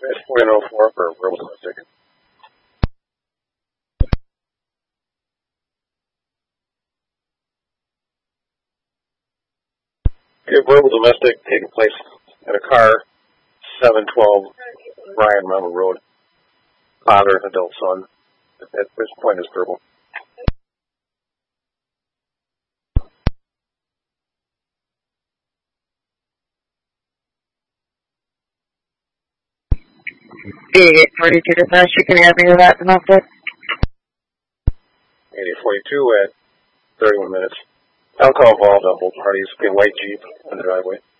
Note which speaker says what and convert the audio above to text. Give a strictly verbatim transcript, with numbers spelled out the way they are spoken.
Speaker 1: It's fourteen oh four for verbal domestic. Okay, verbal domestic taking place at a car, seven twelve Brian Mountain Road. Father, adult son. At this point is verbal.
Speaker 2: eighty-eight forty-two to fast, you can have me with that domestic.
Speaker 1: eighty-eight forty-two at thirty-one minutes. Alcohol involved on both parties. A white Jeep on the driveway.